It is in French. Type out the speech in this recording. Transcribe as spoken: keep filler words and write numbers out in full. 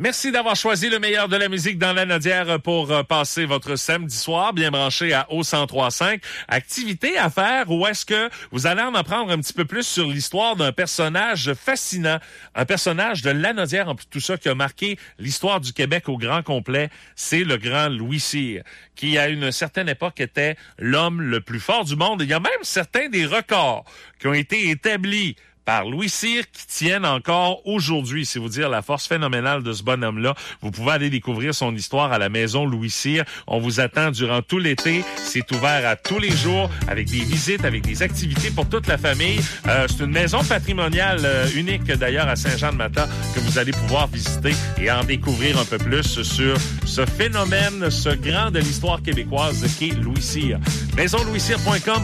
Merci d'avoir choisi le meilleur de la musique dans la Nodière pour euh, passer votre samedi soir bien branché à O cent trois cinq. Activité à faire où est-ce que vous allez en apprendre un petit peu plus sur l'histoire d'un personnage fascinant, un personnage de la Nodière en plus de tout ça qui a marqué l'histoire du Québec au grand complet. C'est le grand Louis Cyr, qui à une certaine époque était l'homme le plus fort du monde. Il y a même certains des records qui ont été établis par Louis Cyr qui tiennent encore aujourd'hui. C'est vous dire la force phénoménale de ce bonhomme-là. Vous pouvez aller découvrir son histoire à la maison Louis Cyr. On vous attend durant tout l'été. C'est ouvert à tous les jours avec des visites, avec des activités pour toute la famille. Euh, c'est une maison patrimoniale euh, unique d'ailleurs à Saint-Jean-de-Mata que vous allez pouvoir visiter et en découvrir un peu plus sur ce phénomène, ce grand de l'histoire québécoise qu'est Louis Cyr. maison louis cyr point com